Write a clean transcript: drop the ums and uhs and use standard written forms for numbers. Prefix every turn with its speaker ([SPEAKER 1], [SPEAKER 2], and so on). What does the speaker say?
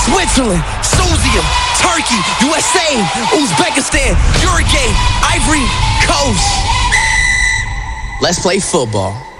[SPEAKER 1] Switzerland, Susia, Turkey, USA, Uzbekistan, Uruguay, Ivory Coast. Let's play football.